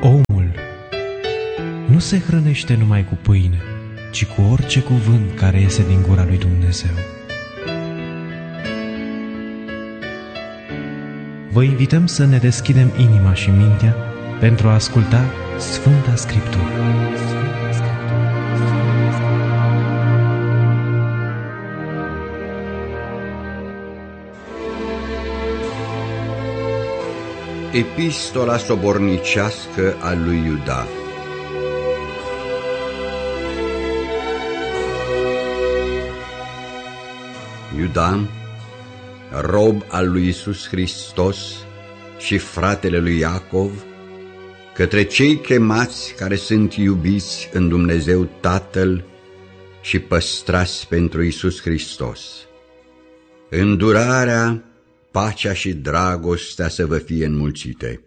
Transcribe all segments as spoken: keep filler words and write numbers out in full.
Omul nu se hrănește numai cu pâine, ci cu orice cuvânt care iese din gura lui Dumnezeu. Vă invităm să ne deschidem inima și mintea pentru a asculta Sfânta Scriptură. Epistola sobornicească a lui Iuda. Iuda, rob al lui Iisus Hristos și fratele lui Iacov, către cei chemați care sunt iubiți în Dumnezeu Tatăl și păstrați pentru Iisus Hristos. Îndurarea, pacea și dragostea să vă fie înmulțite.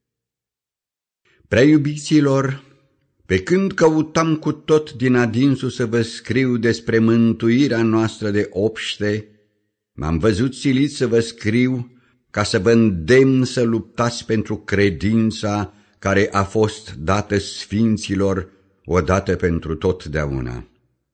Prea iubiților, pe când căutam cu tot din adinsul să vă scriu despre mântuirea noastră de obște, m-am văzut silit să vă scriu ca să vă îndemn să luptați pentru credința care a fost dată sfinților odată pentru totdeauna.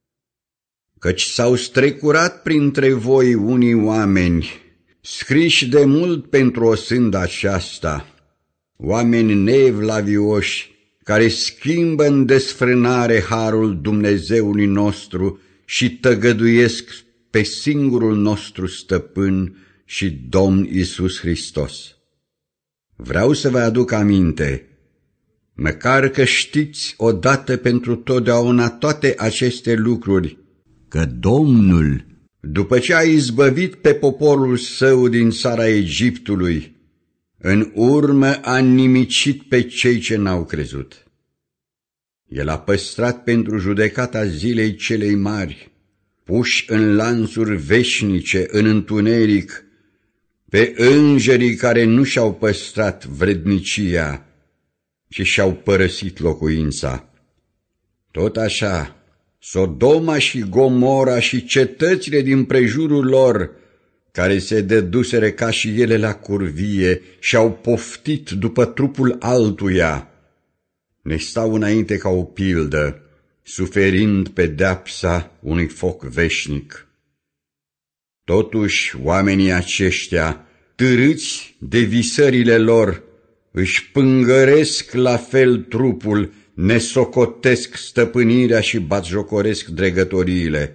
Căci s-au strecurat printre voi unii oameni, scriși de mult pentru o sândă aceasta, oameni neevlavioși, care schimbă în desfrânare harul Dumnezeului nostru și tăgăduiesc pe singurul nostru stăpân și Domn Iisus Hristos. Vreau să vă aduc aminte, măcar că știți odată pentru totdeauna toate aceste lucruri, că Domnul, după ce a izbăvit pe poporul său din țara Egiptului, în urmă a nimicit pe cei ce n-au crezut. El a păstrat pentru judecata zilei celei mari, puși în lanțuri veșnice, în întuneric, pe îngerii care nu și-au păstrat vrednicia, ci și-au părăsit locuința. Tot așa, Sodoma și Gomora și cetățile din prejurul lor, care se dăduseră ca și ele la curvie și-au poftit după trupul altuia, ne stau înainte ca o pildă, suferind pedeapsa unui foc veșnic. Totuși, oamenii aceștia, târâți de visările lor, își pângăresc la fel trupul, ne socotesc stăpânirea și batjocoresc dregătoriile.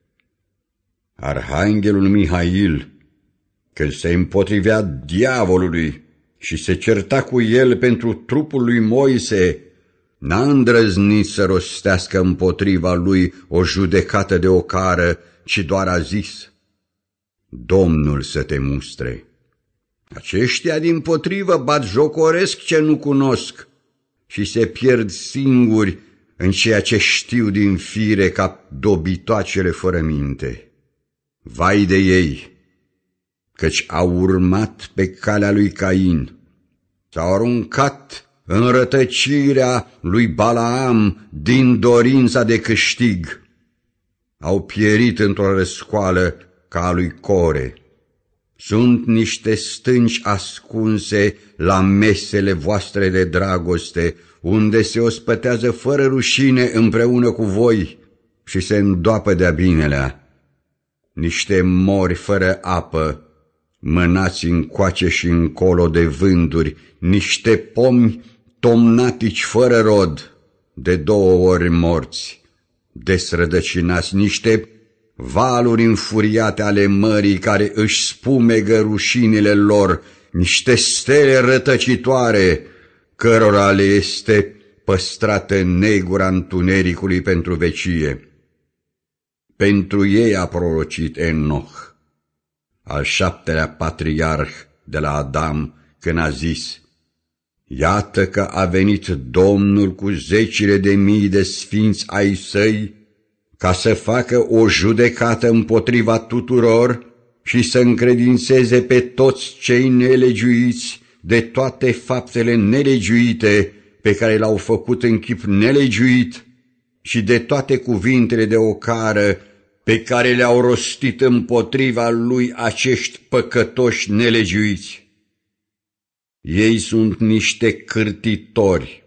Arhanghelul Mihail, când se împotrivea diavolului și se certa cu el pentru trupul lui Moise, n-a îndrăznit să rostească împotriva lui o judecată de ocară, ci doar a zis: Domnul să te mustre. Aceștia dimpotrivă batjocoresc ce nu cunosc și se pierd singuri în ceea ce știu din fire ca dobitoacele fără minte. Vai de ei, căci au urmat pe calea lui Cain, s-au aruncat în rătăcirea lui Balaam din dorința de câștig, au pierit într-o răscoală ca a lui Core. Sunt niște stânci ascunse la mesele voastre de dragoste, unde se ospătează fără rușine împreună cu voi și se îndoapă de-a binelea. Niște mori fără apă, mânați încoace și încolo de vânturi, niște pomi tomnatici fără rod, de două ori morți, desrădăcinați, niște valuri înfuriate ale mării care își spumegă rușinile lor, niște stele rătăcitoare, cărora le este păstrată negura întunericului pentru vecie. Pentru ei a prorocit Enoch, al șaptelea patriarh de la Adam, când a zis: Iată că a venit Domnul cu zecile de mii de sfinți ai săi, ca să facă o judecată împotriva tuturor și să încredințeze pe toți cei nelegiuiți de toate faptele nelegiuite pe care l-au făcut în chip nelegiuit și de toate cuvintele de ocară pe care le-au rostit împotriva lui acești păcătoși nelegiuiți. Ei sunt niște cârtitori,